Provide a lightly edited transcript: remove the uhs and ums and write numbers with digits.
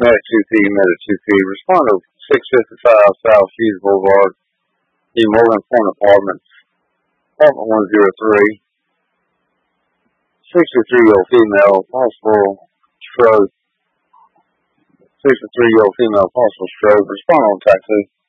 Med 2P. Respond to 655 South Hughes Boulevard, the Morgan Point Apartments, apartment 103. 63-year-old female, possible stroke. 63-year-old female, possible stroke. Respond on taxi.